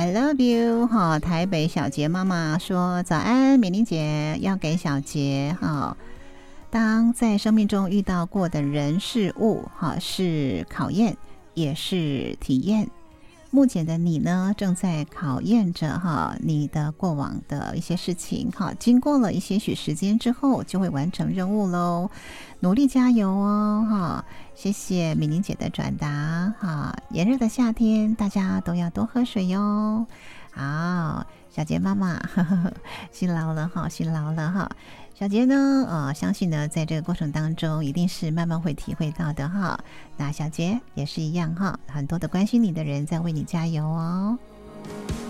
I love you 哈，台北小杰妈妈说早安，美玲姐要给小杰哈。当在生命中遇到过的人事物哈，是考验也是体验。目前的你呢，正在考验着哈你的过往的一些事情哈，经过了一些许时间之后，就会完成任务喽，努力加油哦哈！谢谢美玲姐的转达哈，炎热的夏天，大家都要多喝水哟。好，小杰妈妈呵呵辛劳了哈，辛劳了哈。小杰呢，相信呢，在这个过程当中，一定是慢慢会体会到的哈。那小杰也是一样哈，很多的关心你的人在为你加油哦。